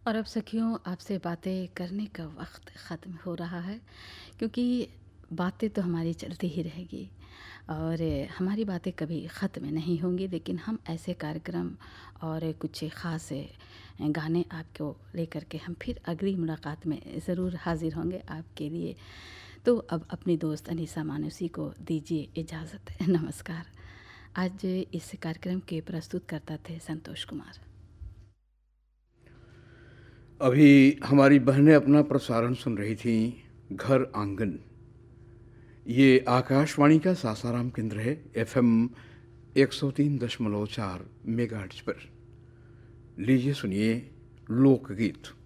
और अब सखियों आपसे बातें करने का वक्त ख़त्म हो रहा है, क्योंकि बातें तो हमारी चलती ही रहेगी और हमारी बातें कभी ख़त्म नहीं होंगी। लेकिन हम ऐसे कार्यक्रम और कुछ ख़ास गाने आपको लेकर के हम फिर अगली मुलाकात में ज़रूर हाज़िर होंगे आपके लिए। तो अब अपनी दोस्त अनीसा मानसी को दीजिए इजाज़त। नमस्कार। आज इस कार्यक्रम के प्रस्तुतकर्ता थे संतोष कुमार। अभी हमारी बहनें अपना प्रसारण सुन रही थीं घर आंगन। ये आकाशवाणी का सासाराम केंद्र है, एफएम 103.4 मेगाहर्ट्ज पर। लीजिए सुनिए लोकगीत।